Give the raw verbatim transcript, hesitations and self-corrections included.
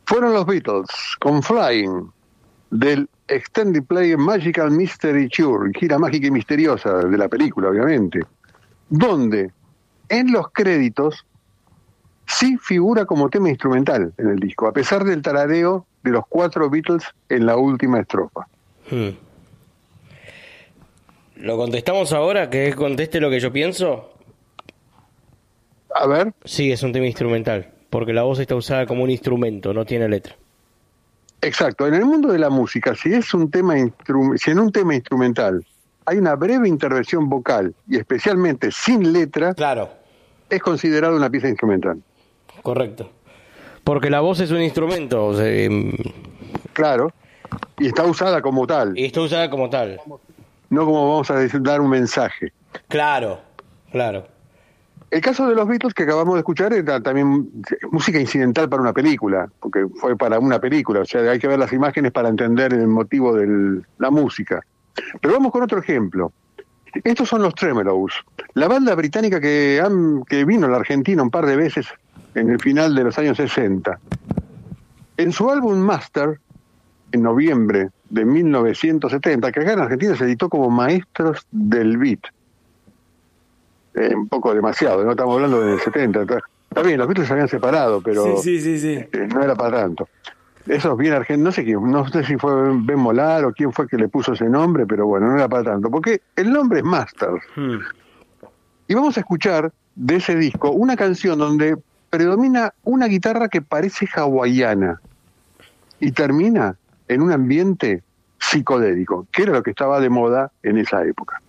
Fueron los Beatles con Flying, del Extended Play Magical Mystery Tour, gira mágica y misteriosa de la película, obviamente, donde en los créditos sí figura como tema instrumental en el disco, a pesar del tarareo de los cuatro Beatles en la última estrofa. Hmm. ¿Lo contestamos ahora? ¿Que conteste lo que yo pienso? A ver. Sí, es un tema instrumental, porque la voz está usada como un instrumento, no tiene letra. Exacto. En el mundo de la música, si es un tema instru- si en un tema instrumental hay una breve intervención vocal, y especialmente sin letra, claro, es considerado una pieza instrumental. Correcto. Porque la voz es un instrumento. O sea, eh, claro. Y está usada como tal. Y está usada como tal. No como vamos a decir, dar un mensaje. Claro, claro. El caso de los Beatles que acabamos de escuchar era también música incidental para una película, porque fue para una película, o sea, hay que ver las imágenes para entender el motivo de la música. Pero vamos con otro ejemplo. Estos son los Tremelows, la banda británica que, han, que vino a la Argentina un par de veces en el final de los años sesenta. En su álbum Master, en noviembre de mil novecientos setenta, que acá en Argentina se editó como Maestros del Beat. Eh, un poco demasiado, no estamos hablando del setenta. Está bien, los Beatles se habían separado, pero sí, sí, sí, sí. Eh, no era para tanto. Esos bien argentinos, no sé quién, no sé si fue Ben Molar o quién fue que le puso ese nombre, pero bueno, no era para tanto, porque el nombre es Masters. Hmm. Y vamos a escuchar de ese disco una canción donde predomina una guitarra que parece hawaiana y termina en un ambiente psicodélico, que era lo que estaba de moda en esa época.